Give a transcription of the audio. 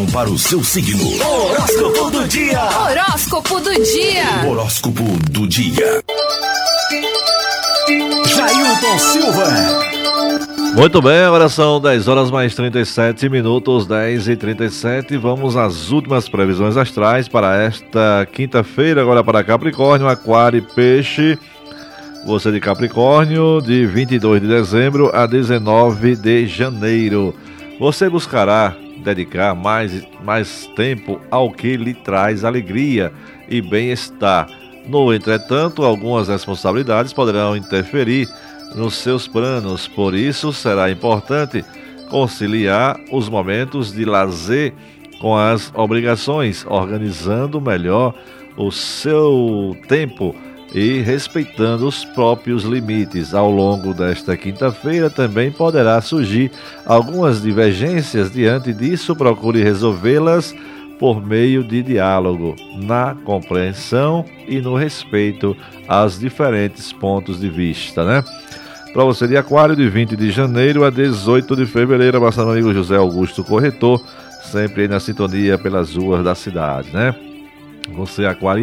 para o seu signo. Horóscopo do dia. Horóscopo do dia. Horóscopo do dia. Jailton Silva. Muito bem, agora são 10 horas mais 37 minutos, 10h37. Vamos às últimas previsões astrais para esta quinta-feira, agora para Capricórnio, Aquário e Peixe. Você de Capricórnio, de 22 de dezembro a 19 de janeiro. Você buscará dedicar mais tempo ao que lhe traz alegria e bem-estar. No entretanto, algumas responsabilidades poderão interferir nos seus planos, por isso será importante conciliar os momentos de lazer com as obrigações, organizando melhor o seu tempo e respeitando os próprios limites. Ao longo desta quinta-feira também poderá surgir algumas divergências. Diante disso, procure resolvê-las por meio de diálogo, na compreensão e no respeito aos diferentes pontos de vista, né? Para você de Aquário, de 20 de janeiro a 18 de fevereiro, abraçando o amigo José Augusto Corretor, sempre aí na sintonia pelas ruas da cidade, né? Você, Aquário